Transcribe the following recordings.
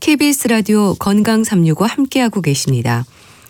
KBS 라디오 건강 365 함께하고 계십니다.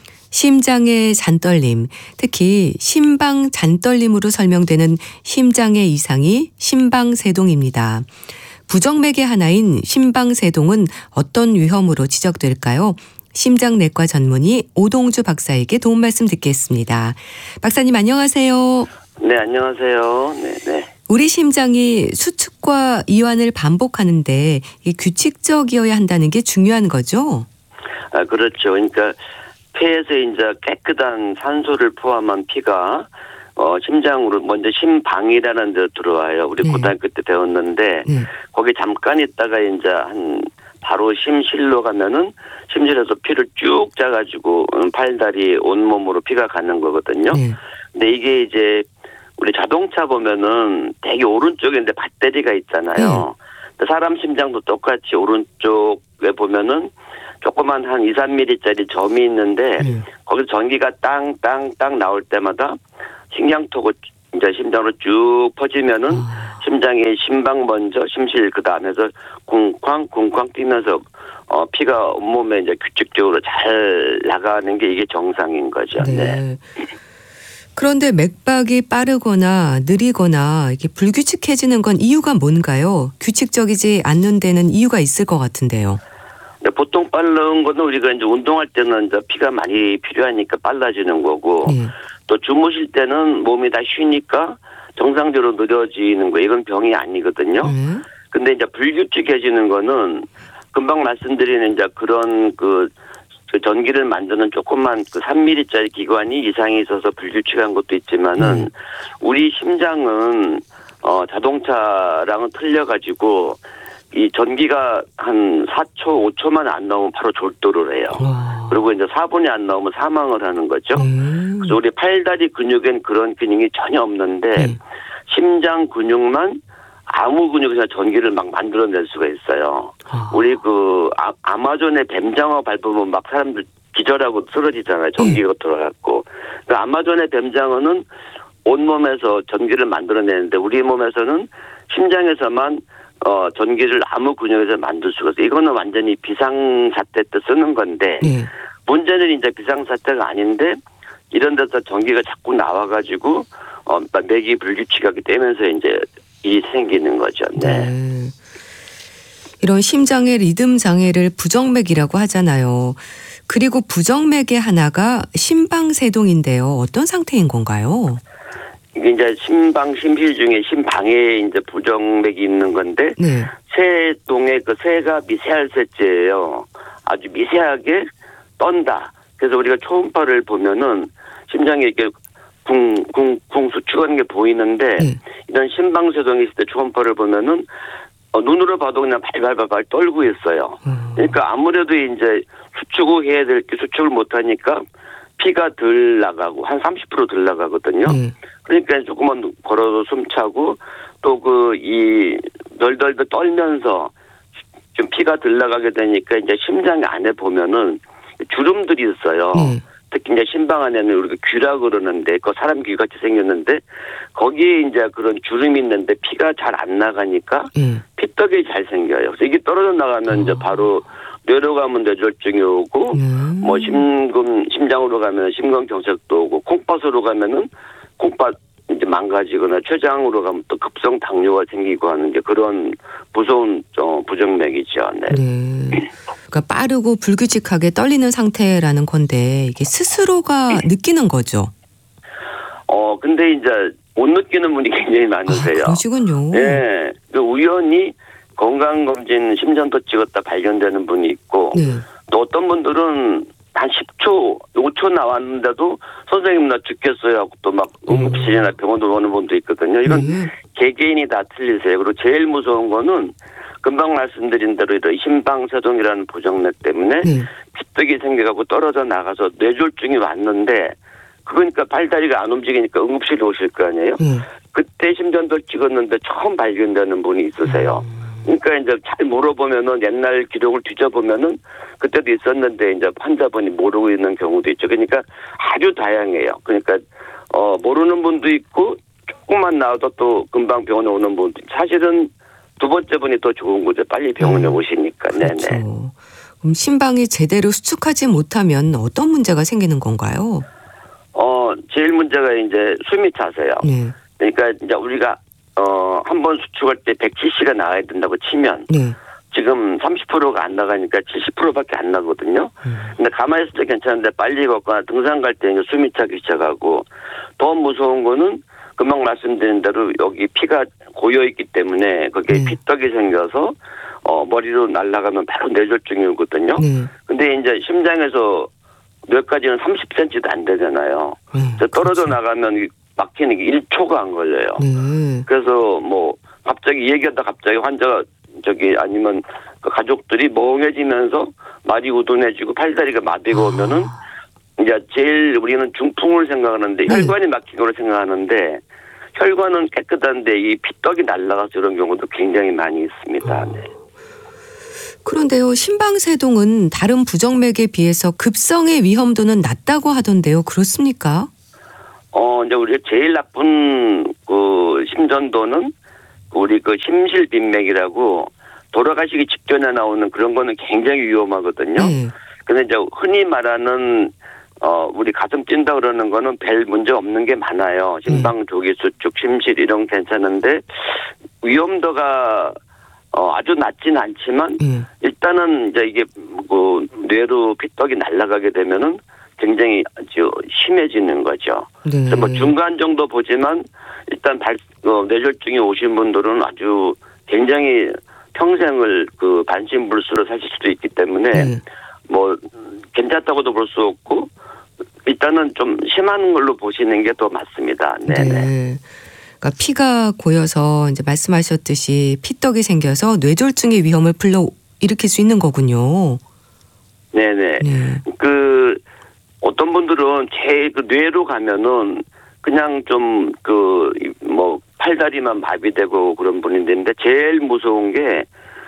심장의 잔떨림, 특히 심방 잔떨림으로 설명되는 심장의 이상이 심방세동입니다. 부정맥의 하나인 심방세동은 어떤 위험으로 지적될까요? 심장내과 전문의 오동주 박사에게 도움 말씀 듣겠습니다. 박사님 안녕하세요. 네, 안녕하세요. 네. 우리 심장이 수축과 이완을 반복하는데 규칙적이어야 한다는 게 중요한 거죠? 그렇죠. 그러니까 폐에서 이제 깨끗한 산소를 포함한 피가 심장으로 먼저 심방이라는 데 들어와요. 우리 고등학교 때 배웠는데 거기 잠깐 있다가 이제 바로 심실로 가면은 심실에서 피를 쭉 짜가지고 팔다리 온몸으로 피가 가는 거거든요. 근데 이게 이제 우리 자동차 보면은 되게 오른쪽인데 배터리가 있잖아요. 사람 심장도 똑같이 오른쪽에 보면은 조그만 한 2, 3mm짜리 점이 있는데 거기서 전기가 땅 나올 때마다 식량토고 이제 심장으로 쭉 퍼지면은 심장의 심방 먼저 심실 그 다음에서 쿵쾅 뛰면서 피가 온몸에 이제 규칙적으로 잘 나가는 게 이게 정상인 거죠. 네. 그런데 맥박이 빠르거나 느리거나 이게 불규칙해지는 건 이유가 뭔가요? 규칙적이지 않는 데는 이유가 있을 것 같은데요. 네, 보통 빠른 거는 우리가 이제 운동할 때는 이제 피가 많이 필요하니까 빨라지는 거고 또 주무실 때는 몸이 다 쉬니까 정상적으로 느려지는 거 이건 병이 아니거든요. 근데 이제 불규칙해지는 거는 금방 말씀드리는 이제 그런 그 전기를 만드는 조그만 그 3mm짜리 기관이 이상이 있어서 불규칙한 것도 있지만은 우리 심장은 자동차랑은 틀려가지고 이 전기가 한 4초, 5초만 안 나오면 바로 졸도를 해요. 그리고 이제 4분이 안 나오면 사망을 하는 거죠. 그래서 우리 팔다리 근육엔 그런 기능이 전혀 없는데 심장 근육만 아무 근육에서 전기를 막 만들어낼 수가 있어요. 우리 그 아마존의 뱀장어 밟으면 막 사람들 기절하고 쓰러지잖아요. 전기가 들어갔고. 그 아마존의 뱀장어는 온몸에서 전기를 만들어내는데 우리 몸에서는 심장에서만 전기를 아무 근육에서 만들 수가 있어요. 이거는 완전히 비상사태 때 쓰는 건데 문제는 이제 비상사태가 아닌데 이런 데서 전기가 자꾸 나와가지고 맥이 불규칙하게 되면서 이제 이 생기는 거죠. 네. 이런 심장의 리듬 장애를 부정맥이라고 하잖아요. 그리고 부정맥의 하나가 심방세동인데요. 어떤 상태인 건가요? 이게 이제 심방, 심실 중에 심방에 이제 부정맥이 있는 건데 세동의 그 세가 미세할 세자예요. 아주 미세하게 떤다. 그래서 우리가 초음파를 보면은 심장이 이렇게 쿵 수축하는 게 보이는데 이런 심방세동이 있을 때 초음파를 보면은 눈으로 봐도 그냥 발발발 떨고 있어요. 그러니까 아무래도 이제 수축을 해야 될 게 수축을 못하니까 피가 덜 나가고 한 30% 덜 나가거든요. 그러니까 조금만 걸어도 숨차고 또 이 덜덜덜 떨면서 좀 피가 덜 나가게 되니까 이제 심장 안에 보면은 주름들이 있어요. 특히 이제 심방 안에는 우리가 귀라 그러는데 그 사람 귀 같이 생겼는데 거기에 이제 그런 주름이 있는데 피가 잘 안 나가니까 피떡이 잘 생겨요. 그래서 이게 떨어져 나가면 이제 바로 뇌로 가면 뇌졸중이 오고 뭐 심장으로 가면 심근경색도 오고 콩팥으로 가면은 콩팥 이제 망가지거나 췌장으로 가면 또 급성 당뇨가 생기고 하는 게 그런 무서운 부정맥이죠. 그러니까 빠르고 불규칙하게 떨리는 상태라는 건데 이게 스스로가 느끼는 거죠. 근데 이제 못 느끼는 분이 굉장히 많으세요. 그러시군요. 네. 우연히 건강검진 심전도 찍었다 발견되는 분이 있고 또 어떤 분들은 한 10초, 5초 나왔는데도 선생님 나 죽겠어요 하고 또 막 응급실이나 병원으로 오는 분도 있거든요. 이건 개개인이 다 틀리세요. 그리고 제일 무서운 거는 금방 말씀드린 대로 심방세동이라는 부정맥 때문에 피떡이 생겨가고 떨어져 나가서 뇌졸중이 왔는데 그러니까 팔다리가 안 움직이니까 응급실에 오실 거 아니에요. 그때 심전도 찍었는데 처음 발견되는 분이 있으세요. 그러니까 이제 잘 물어보면은 옛날 기록을 뒤져보면은 그때도 있었는데 이제 환자분이 모르고 있는 경우도 있죠. 그러니까 아주 다양해요. 그러니까 모르는 분도 있고 조금만 나와도 또 금방 병원에 오는 분도 사실은 두 번째 분이 더 좋은 거죠. 빨리 병원에 오시니까. 그렇죠. 네네. 심방이 제대로 수축하지 못하면 어떤 문제가 생기는 건가요? 제일 문제가 이제 숨이 차세요. 네. 그러니까 이제 우리가 한 번 수축할 때 100cc가 나와야 된다고 치면 네. 지금 30%가 안 나가니까 70%밖에 안 나거든요. 근데 가만히 있을 때 괜찮은데 빨리 걷거나 등산 갈 때 숨이 차기 시작하고, 더 무서운 거는 금방 말씀드린 대로 여기 피가 고여 있기 때문에 거기에 피떡이 생겨서 머리로 날아가면 바로 뇌졸중이 오거든요. 근데 이제 심장에서 뇌까지는 30cm도 안 되잖아요. 떨어져 그렇죠. 나가면 막히는 게 1초가 안 걸려요. 그래서 뭐 갑자기 얘기하다 갑자기 환자가 아니면 그 가족들이 멍해지면서 말이 우둔해지고 팔다리가 마비가 오면은 이제 제일 우리는 중풍을 생각하는데 혈관이 막힌 거로 생각하는데, 혈관은 깨끗한데 이 피떡이 날아가서 이런 경우도 굉장히 많이 있습니다. 네. 그런데요, 심방세동은 다른 부정맥에 비해서 급성의 위험도는 낮다고 하던데요. 그렇습니까? 이제 우리가 제일 나쁜 그 심전도는 우리 그 심실빈맥이라고 돌아가시기 직전에 나오는 그런 거는 굉장히 위험하거든요. 근데 이제 흔히 말하는 우리 가슴 뛴다 그러는 거는 별 문제 없는 게 많아요. 심방 조기 수축, 심실 이런 괜찮은데 위험도가 아주 낮지는 않지만 일단은 이제 이게 그 뇌로 피떡이 날아가게 되면은 굉장히 아주 심해지는 거죠. 그래서 뭐 중간 정도 보지만 일단 뇌졸중이 오신 분들은 아주 굉장히 평생을 그 반신불수로 사실 수도 있기 때문에 뭐 괜찮다고도 볼 수 없고 일단은 좀 심한 걸로 보시는 게 더 맞습니다. 네네. 그러니까 피가 고여서 이제 말씀하셨듯이 피떡이 생겨서 뇌졸중의 위험을 불러일으킬 수 있는 거군요. 네네. 그 어떤 분들은 제일 그 뇌로 가면은 그냥 좀 뭐 팔다리만 마비되고 그런 분이 있는데, 제일 무서운 게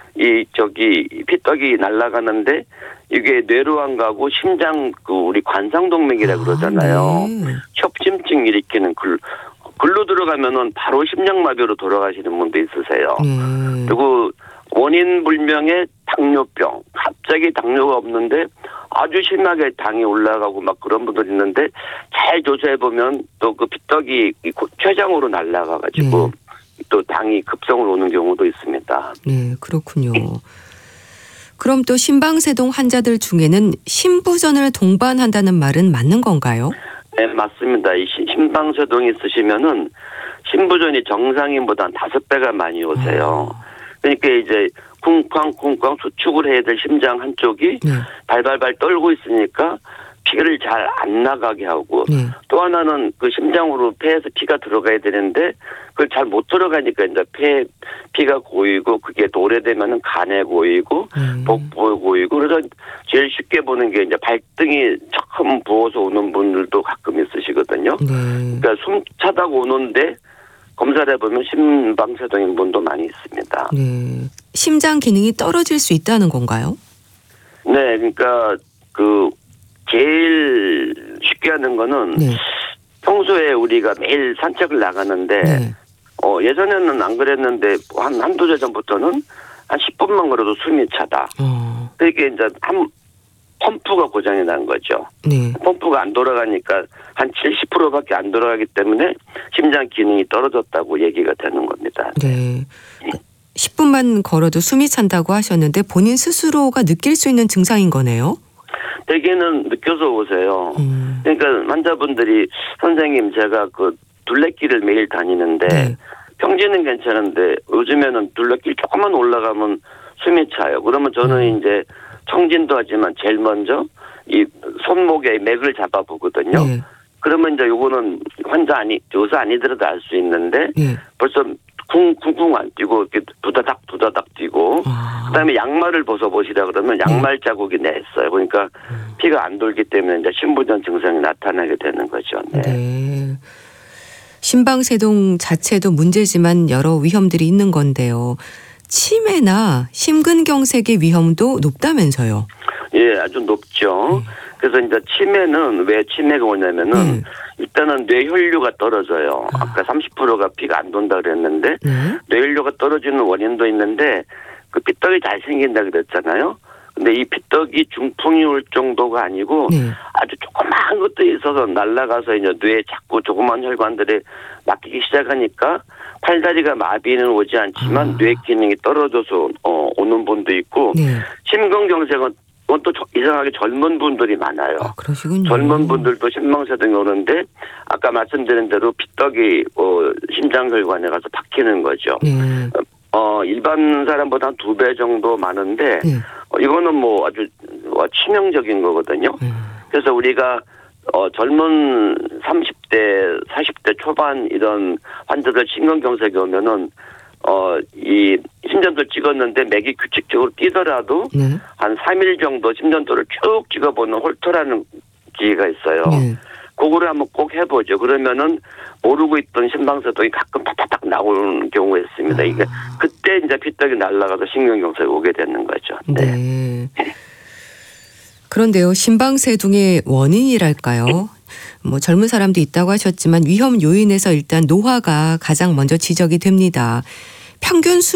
피떡이 날아가는데 이게 뇌로 안 가고 심장 우리 관상동맥이라 그러잖아요. 협심증 일으키는 글로 들어가면은 바로 심장마비로 돌아가시는 분도 있으세요. 그리고 원인 불명의 당뇨병, 갑자기 당뇨가 없는데 아주 심하게 당이 올라가고 막 그런 분들 있는데, 잘 조사해 보면 또 그 피떡이 췌장으로 날아가가지고 또 당이 급성으로 오는 경우도 있습니다. 네, 그렇군요. 그럼 또 심방세동 환자들 중에는 심부전을 동반한다는 말은 맞는 건가요? 네, 맞습니다. 이 심방세동이 있으시면은 심부전이 정상인보다 한 5배가 많이 오세요. 그러니까 이제 쿵쾅쿵쾅 수축을 해야 될 심장 한쪽이 발발발 떨고 있으니까 피를 잘 안 나가게 하고, 또 하나는 그 심장으로 폐에서 피가 들어가야 되는데 그걸 잘 못 들어가니까 이제 피가 고이고, 그게 또 오래되면은 간에 고이고 복부에 고이고, 그래서 제일 쉽게 보는 게 이제 발등이 처음 부어서 오는 분들도 가끔 있으시거든요. 그러니까 숨 차다고 오는데 검사를 해보면 심방세동인 분도 많이 있습니다. 심장 기능이 떨어질 수 있다는 건가요? 네, 그러니까 제일 쉽게 하는 거는 평소에 우리가 매일 산책을 나가는데 예전에는 안 그랬는데 한두 달 전부터는 한 10분만 걸어도 숨이 차다. 그게 이제 펌프가 고장이 난 거죠. 펌프가 안 돌아가니까 한 70%밖에 안 돌아가기 때문에 심장 기능이 떨어졌다고 얘기가 되는 겁니다. 10분만 걸어도 숨이 찬다고 하셨는데 본인 스스로가 느낄 수 있는 증상인 거네요? 대개는 느껴서 오세요. 그러니까 환자분들이 선생님 제가 둘레길을 매일 다니는데 평지는 괜찮은데 요즘에는 둘레길 조금만 올라가면 숨이 차요. 그러면 저는 이제 청진도 하지만 제일 먼저 이 손목에 맥을 잡아보거든요. 그러면 이제 요거는 의사 아니더라도 알 수 있는데 벌써 쿵쿵 안 뛰고 이렇게 두다닥 뛰고, 그다음에 양말을 벗어보시라 그러면 양말 자국이 냈어요. 그러니까 피가 안 돌기 때문에 이제 심부전 증상이 나타나게 되는 거죠. 심방세동 자체도 문제지만 여러 위험들이 있는 건데요. 치매나 심근경색의 위험도 높다면서요? 예, 아주 높죠. 그래서 이제 치매는 왜 치매가 오냐면은 일단은 뇌혈류가 떨어져요. 아까 30%가 피가 안 돈다 그랬는데 뇌혈류가 떨어지는 원인도 있는데 그 피떡이 잘 생긴다 그랬잖아요. 근데 이 피떡이 중풍이 올 정도가 아니고 네. 아주 조그마한 것도 있어서 날아가서 이제 뇌에 자꾸 조그만 혈관들에 막히기 시작하니까 팔다리가 마비는 오지 않지만 뇌 기능이 떨어져서 오는 분도 있고 네. 심근경색은 그건 또 이상하게 젊은 분들이 많아요. 그러시군요. 젊은 분들도 심방세동이 오는데 아까 말씀드린 대로 피떡이 심장혈관에 가서 박히는 거죠. 네. 일반 사람보다 한 2배 정도 많은데 네. 이거는 뭐 아주 치명적인 거거든요. 그래서 우리가 젊은 30대, 40대 초반 이런 환자들 심근경색이 오면은 이 심전도를 찍었는데 맥이 규칙적으로 뛰더라도 네. 한 3일 정도 심전도를 쭉 찍어보는 홀터라는 기계가 있어요. 네. 그거를 한번 꼭 해보죠. 그러면은 모르고 있던 심방세동이 가끔 탁탁탁 나오는 경우가 있습니다. 이게 그때 이제 피떡이 날아가서 심근경색이 오게 되는 거죠. 네. 그런데요, 심방세동의 원인이랄까요? 뭐 젊은 사람도 있다고 하셨지만 위험 요인에서 일단 노화가 가장 먼저 지적이 됩니다. 평균